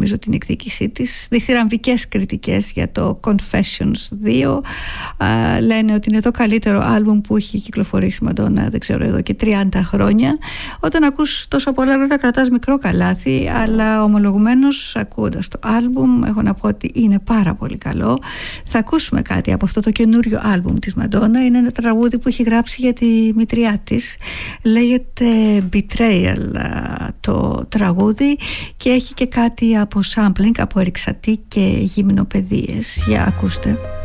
νομίζω την εκδίκησή της. Διθυραμβικές κριτικές για το Confessions 2. Λένε ότι είναι το καλύτερο άλμπουμ που έχει κυκλοφορήσει η Μαντόνα, δεν ξέρω, εδώ και 30 χρόνια. Όταν ακούς τόσο πολλά, βέβαια κρατάς μικρό καλάθι, αλλά ομολογουμένως ακούοντας το άλμπουμ έχω να πω ότι είναι πάρα πολύ καλό. Θα ακούσουμε κάτι από αυτό το καινούριο άλμπουμ της Μαντόνα. Είναι ένα τραγούδι που έχει γράψει για τη μητριά της. Λέγεται Betrayal το τραγούδι και έχει και κάτι από sampling, από ερυξατή και γυμνοπαιδείες. Για ακούστε.